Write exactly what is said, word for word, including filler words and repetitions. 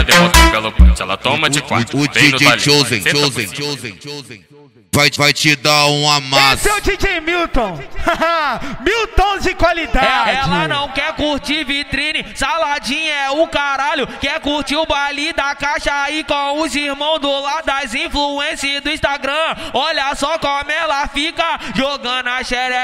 ela demonstra pelo punch, ela toma de quatro. O D J Chosen, Chosen, Chosen, Chosen. Vai, vai te dar um amasso. Esse é o D J Milton. Milton de qualidade. É, ela não quer curtir vitrine, saladinha é o caralho. Quer curtir o baile da caixa aí com os irmãos do lado das influências do Instagram. Olha só como ela fica jogando a xereca.